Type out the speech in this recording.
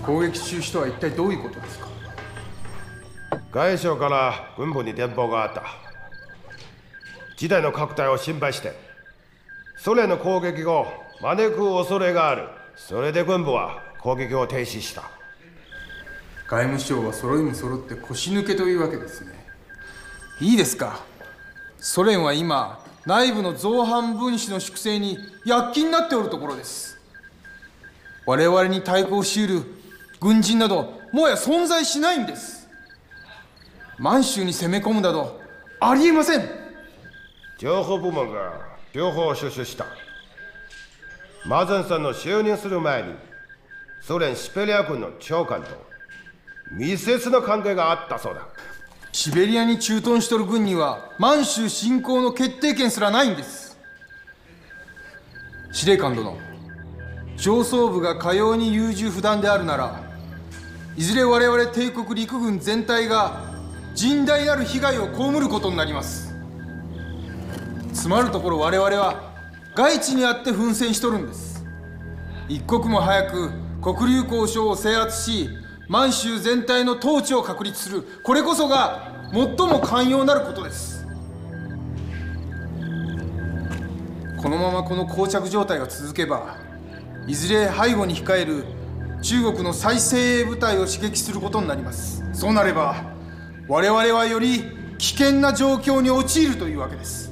攻撃中止とは一体どういうことですか？ 外相から軍部に電報があった。事態の拡大を心配してソ連の攻撃を招く恐れがある。それで軍部は攻撃を停止した。 外務省は揃いも揃って腰抜けというわけですね。いいですか、ソ連は今内部の造反分子の粛清に躍起になっておるところです。我々に対抗し得る軍人などもはや存在しないんです。満州に攻め込むなどありえません。 情報部門が情報を収集した。マゼンさんの就任する前にソ連シベリア軍の長官と密接な関係があったそうだ。 シベリアに駐屯しとる軍には満州侵攻の決定権すらないんです。司令官殿、上層部がかように優柔不断であるなら、いずれ我々帝国陸軍全体が甚大なる被害を被ることになります。つまるところ我々は外地にあって奮戦しとるんです。一刻も早く黒竜江省を制圧し、満州全体の統治を確立する、これこそが最も肝要なることです。このままこの膠着状態が続けば、いずれ背後に控える中国の最精鋭部隊を刺激することになります。そうなれば我々はより危険な状況に陥るというわけです。